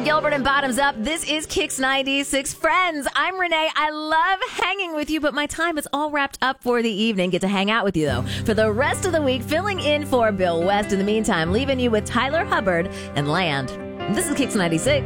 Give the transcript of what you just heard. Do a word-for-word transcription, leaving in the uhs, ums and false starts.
Gilbert and Bottoms Up. This is Kicks ninety-six. Friends, I'm Renee. I love hanging with you, but my time is all wrapped up for the evening. Get to hang out with you, though, for the rest of the week, filling in for Bill West. In the meantime, leaving you with Tyler Hubbard and Land. This is Kicks ninety-six.